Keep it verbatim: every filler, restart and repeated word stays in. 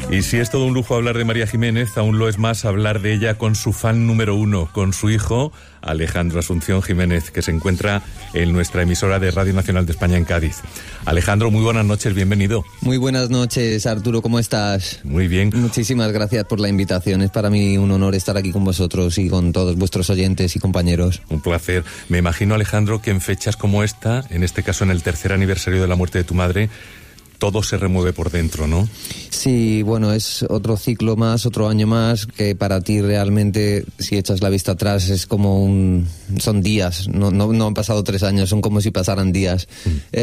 Y si es todo un lujo hablar de María Jiménez, aún lo es más hablar de ella con su fan número uno, con su hijo Alejandro Asunción Jiménez, que se encuentra en nuestra emisora de Radio Nacional de España en Cádiz. Alejandro, muy buenas noches, bienvenido. Muy buenas noches, Arturo, ¿cómo estás? Muy bien. Muchísimas gracias por la invitación, es para mí un honor estar aquí con vosotros y con todos vuestros oyentes y compañeros. Un placer. Me imagino, Alejandro, que en fechas como esta, en este caso en el tercer aniversario de la muerte de tu madre, todo se remueve por dentro, ¿no? Sí, bueno, es otro ciclo más, otro año más, que para ti realmente, si echas la vista atrás, es como un... son días, no, no, no han pasado tres años, son como si pasaran días. Mm.